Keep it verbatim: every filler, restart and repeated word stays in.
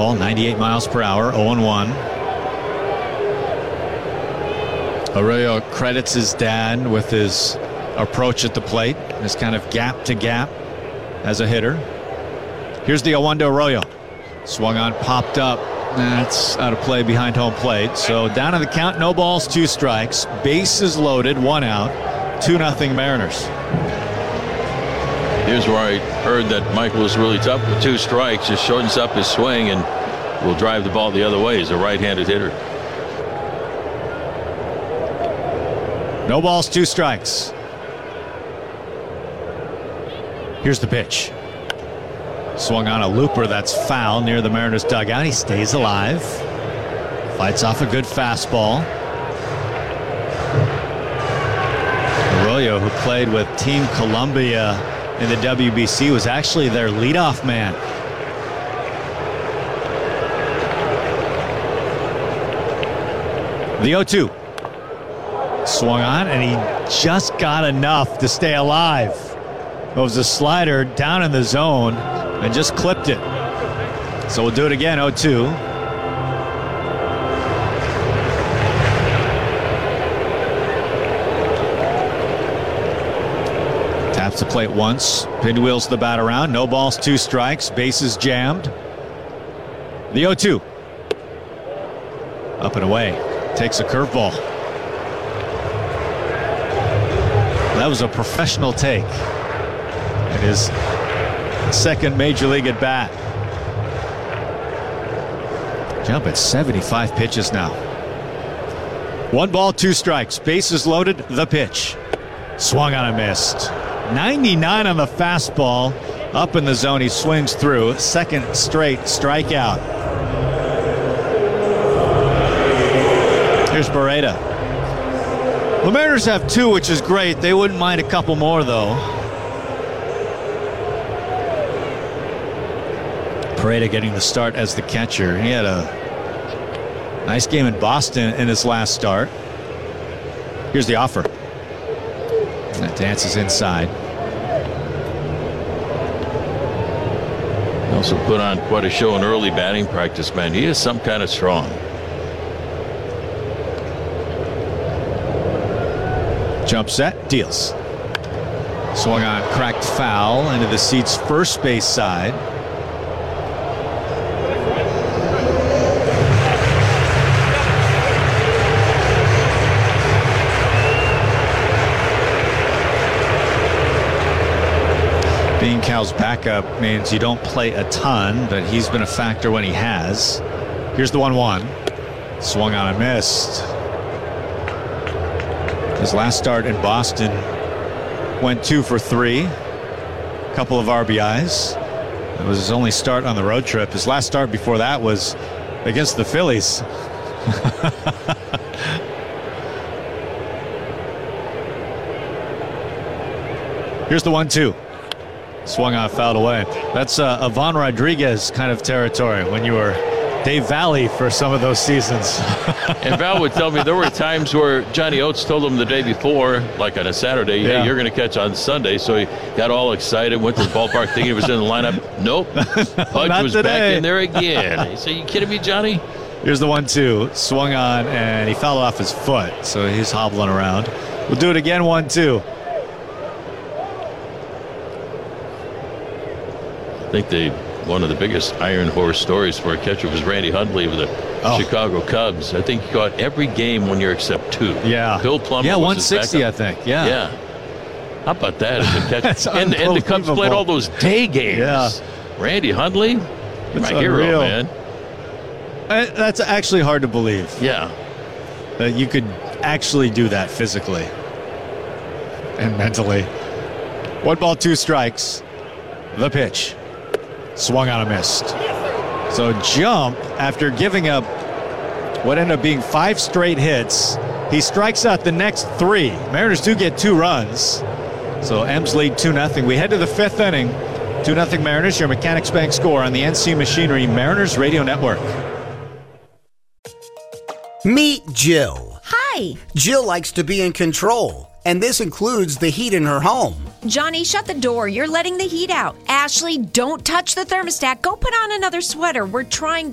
fastball, ninety-eight miles per hour, oh and one. Arroyo credits his dad with his approach at the plate, his kind of gap to gap as a hitter. Here's the oh one to Arroyo. Swung on, popped up. That's out of play behind home plate. So down to the count, no balls, two strikes. Bases loaded, one out, two nothing Mariners. Here's where I heard that Michael was really tough with two strikes. Just shortens up his swing and will drive the ball the other way. He's a right-handed hitter. No balls, two strikes. Here's the pitch. Swung on a looper that's foul near the Mariners dugout. He stays alive. Fights off a good fastball. Arroyo, who played with Team Columbia in the W B C, was actually their leadoff man. The oh two. Swung on, and he just got enough to stay alive. It was a slider down in the zone and just clipped it. So we'll do it again, oh two. Taps the plate once, pinwheels the bat around, no balls, two strikes, bases jammed. The oh two. Up and away, takes a curveball. That was a professional take. It is second major league at bat. Jump at seventy-five pitches now. One ball, two strikes. Bases loaded, the pitch. Swung on and missed. ninety-nine on the fastball. Up in the zone, he swings through. Second straight strikeout. Here's Barreda. The Mariners have two, which is great. They wouldn't mind a couple more, though. Barreda getting the start as the catcher. He had a nice game in Boston in his last start. Here's the offer. That dances inside. He also put on quite a show in early batting practice, man. He is some kind of strong. Jump set, deals. Swung on, cracked foul into the seat's first base side. Being Cal's backup means you don't play a ton, but he's been a factor when he has. Here's the one one. Swung on and missed. His last start in Boston went two for three. A couple of R B Is. It was his only start on the road trip. His last start before that was against the Phillies. Here's the one two. Swung on, fouled away. That's uh, Ivan Rodriguez kind of territory when you were Dave Valley for some of those seasons. And Val would tell me there were times where Johnny Oates told him the day before, like on a Saturday, yeah. hey, you're going to catch on Sunday. So he got all excited, went to the ballpark thinking he was in the lineup. Nope. Pudge was today. back in there again. He said, you kidding me, Johnny? Here's the one two. Swung on, and he fouled off his foot. So he's hobbling around. We'll do it again, one two. I think they one of the biggest iron horse stories for a catcher was Randy Hundley with the oh. Chicago Cubs. I think he caught every game one year except two. Yeah. Bill Plummer. Yeah, was one sixty, his I think. Yeah. Yeah. How about that as a catcher? That's and, and the Cubs played all those day games. Yeah. Randy Hundley, you're That's my hero, unreal. man. Uh, That's actually hard to believe. Yeah. That you could actually do that physically and mentally. One ball, two strikes. The pitch. Swung on and missed. So Jump, after giving up what ended up being five straight hits, he strikes out the next three. Mariners do get two runs. So M's lead two nothing. We head to the fifth inning. two nothing Mariners, your Mechanics Bank score on the N C Machinery Mariners Radio Network. Meet Jill. Hi. Jill likes to be in control, and this includes the heat in her home. Johnny, shut the door. You're letting the heat out. Ashley, don't touch the thermostat. Go put on another sweater. We're trying to